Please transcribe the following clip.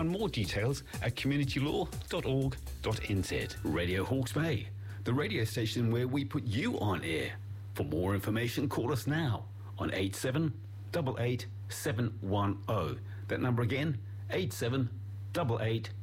find more details at communitylaw.org.nz. Radio Hawke's Bay, the radio station where we put you on air. For more information, call us now on 8788 710. That number again, 8788